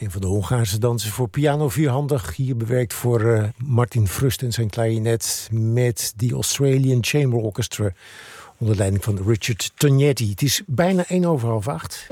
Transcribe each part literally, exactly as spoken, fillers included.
Een van de Hongaarse dansers voor piano vierhandig. Hier bewerkt voor uh, Martin Frust en zijn klarinet met de Australian Chamber Orchestra onder leiding van Richard Tognetti. Het is bijna één over half acht.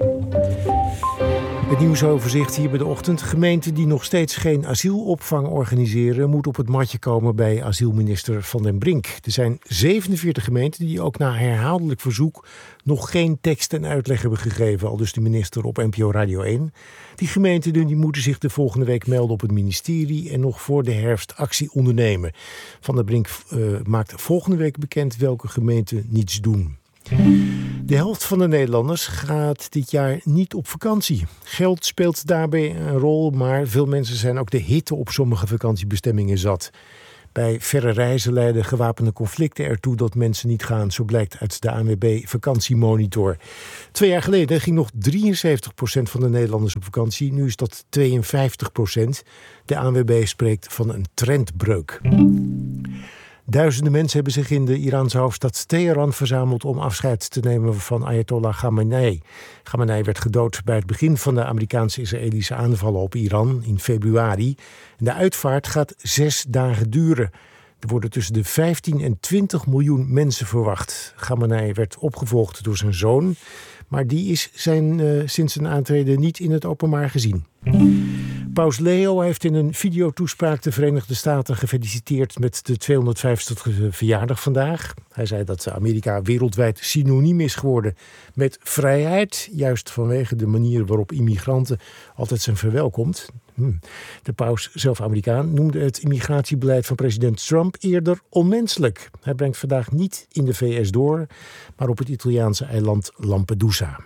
Het nieuwsoverzicht hier bij de ochtend. Gemeenten die nog steeds geen asielopvang organiseren, moeten op het matje komen bij asielminister Van den Brink. Er zijn zevenenveertig gemeenten die ook na herhaaldelijk verzoek nog geen tekst en uitleg hebben gegeven, aldus de minister op N P O Radio één. Die gemeenten die moeten zich de volgende week melden op het ministerie en nog voor de herfst actie ondernemen. Van den Brink uh, maakt volgende week bekend welke gemeenten niets doen. De helft van de Nederlanders gaat dit jaar niet op vakantie. Geld speelt daarbij een rol, maar veel mensen zijn ook de hitte op sommige vakantiebestemmingen zat. Bij verre reizen leiden gewapende conflicten ertoe dat mensen niet gaan, zo blijkt uit de A N W B vakantiemonitor. Twee jaar geleden ging nog drieënzeventig procent van de Nederlanders op vakantie, nu is dat tweeënvijftig procent. De A N W B spreekt van een trendbreuk. Duizenden mensen hebben zich in de Iraanse hoofdstad Teheran verzameld om afscheid te nemen van Ayatollah Khamenei. Khamenei werd gedood bij het begin van de Amerikaanse-Israëlische aanvallen op Iran in februari. De uitvaart gaat zes dagen duren. Er worden tussen de vijftien en twintig miljoen mensen verwacht. Khamenei werd opgevolgd door zijn zoon, maar die is zijn, uh, sinds zijn aantreden niet in het openbaar gezien. Paus Leo heeft in een videotoespraak de Verenigde Staten gefeliciteerd met de tweehonderdvijftigste verjaardag vandaag. Hij zei dat Amerika wereldwijd synoniem is geworden met vrijheid, juist vanwege de manier waarop immigranten altijd zijn verwelkomd. De paus, zelf Amerikaan, noemde het immigratiebeleid van president Trump eerder onmenselijk. Hij brengt vandaag niet in de V S door, maar op het Italiaanse eiland Lampedusa.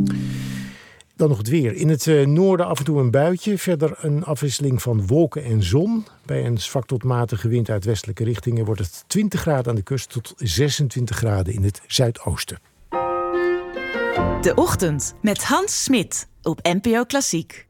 Dan nog het weer. In het uh, noorden af en toe een buitje. Verder een afwisseling van wolken en zon. Bij een zwak tot matige wind uit westelijke richtingen wordt het twintig graden aan de kust tot zesentwintig graden in het zuidoosten. De Ochtend met Hans Smit op N P O Klassiek.